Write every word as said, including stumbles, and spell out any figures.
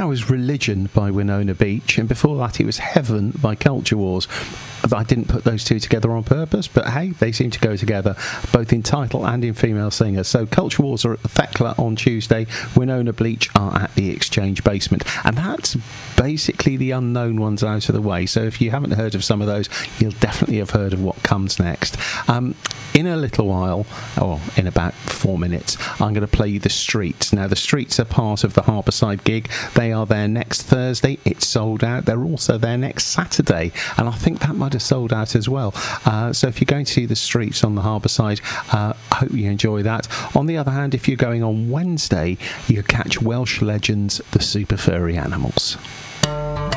That was Religion by Winona Beach, and before that it was Heaven by Culture Wars. I didn't put those two together on purpose, but hey, they seem to go together, both in title and in female singer. So Culture Wars are at the Thekla on Tuesday, Winona Beach are at the Exchange Basement, and that's basically the unknown ones out of the way. So if you haven't heard of some of those, you'll definitely have heard of what comes next. Um, in a little while, or in about four minutes, I'm going to play you The Streets. Now, The Streets are part of the Harbourside gig. They are there next Thursday. It's sold out. They're also there next Saturday, and I think that might have sold out as well. Uh, so if you're going to see The Streets on the Harbourside, uh, I hope you enjoy that. On the other hand, if you're going on Wednesday, you catch Welsh legends, the Super Furry Animals.